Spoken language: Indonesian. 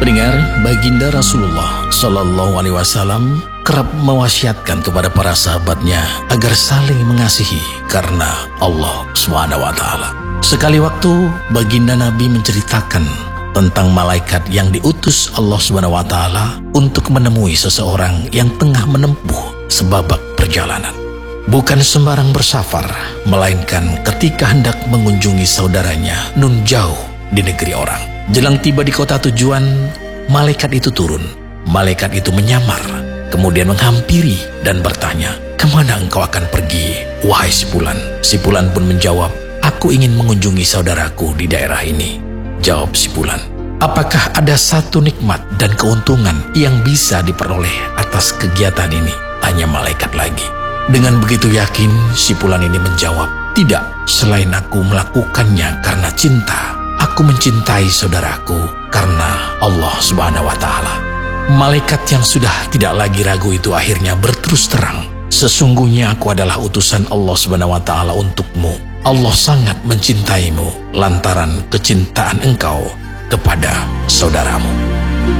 Pendengar, baginda Rasulullah Shallallahu Alaihi Wasallam kerap mewasiatkan kepada para sahabatnya agar saling mengasihi karena Allah Subhanahu Wa Taala. Sekali waktu, baginda Nabi menceritakan tentang malaikat yang diutus Allah Subhanahu Wa Taala untuk menemui seseorang yang tengah menempuh sebabak perjalanan. Bukan sembarang bersafar, melainkan ketika hendak mengunjungi saudaranya nun jauh di negeri orang. Jelang tiba di kota tujuan, malaikat itu turun. Malaikat itu menyamar, kemudian menghampiri dan bertanya, "Kemana engkau akan pergi, wahai si Fulan?" Si Fulan pun menjawab, "Aku ingin mengunjungi saudaraku di daerah ini." Jawab si Fulan, "Apakah ada satu nikmat dan keuntungan yang bisa diperoleh atas kegiatan ini?" Tanya malaikat lagi. Dengan begitu yakin, si Fulan ini menjawab, "Tidak, selain aku melakukannya karena cinta. Aku mencintai saudaraku karena Allah Subhanahu Wa Taala." Malaikat yang sudah tidak lagi ragu itu akhirnya berterus terang, "Sesungguhnya aku adalah utusan Allah Subhanahu Wa Taala untukmu. Allah sangat mencintaimu lantaran kecintaan engkau kepada saudaramu."